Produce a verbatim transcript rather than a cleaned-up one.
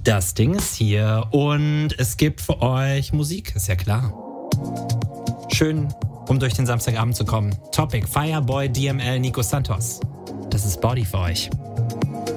Das Ding ist hier und es gibt für euch Musik, ist ja klar. Schön, um durch den Samstagabend zu kommen. Topic, Fireboy, D M L, Nico Santos. Das ist Body für euch.